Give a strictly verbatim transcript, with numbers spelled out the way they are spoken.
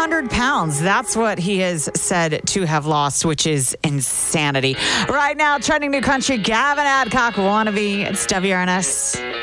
hundred pounds. That's what he is said to have lost, which is insanity. Right now, trending new country, Gavin Adcock, Wannabe. It's W R N S.